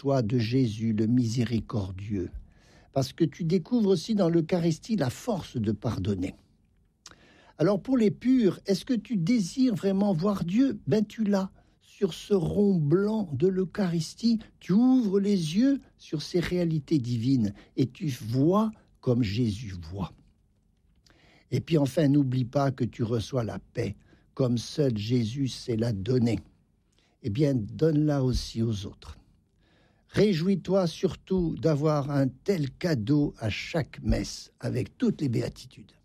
reçois de Jésus le miséricordieux, parce que tu découvres aussi dans l'Eucharistie la force de pardonner. Alors pour les purs, est-ce que tu désires vraiment voir Dieu? Ben tu l'as. Sur ce rond blanc de l'Eucharistie, tu ouvres les yeux sur ces réalités divines et tu vois comme Jésus voit. Et puis enfin, n'oublie pas que tu reçois la paix, comme seul Jésus sait la donner. Eh bien, donne-la aussi aux autres. Réjouis-toi surtout d'avoir un tel cadeau à chaque messe, avec toutes les béatitudes.